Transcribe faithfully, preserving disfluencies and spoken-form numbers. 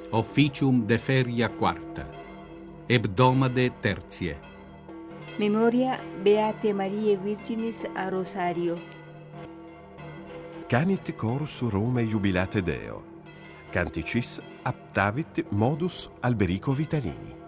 Officium de feria quarta, hebdomade tertiae. Memoria Beate Mariae Virginis a Rosario. Canit chorus Rome jubilate Deo. Canticis aptavit modus Alberico Vitalini.